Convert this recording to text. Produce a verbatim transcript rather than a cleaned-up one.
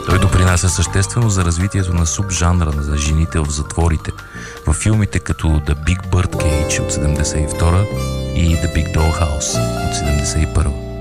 Той допринася съществено за развитието на субжанра на жените в затворите, във филмите като The Big Birdcage от седемдесет и втора и The Big Dollhouse от седемдесет и първа.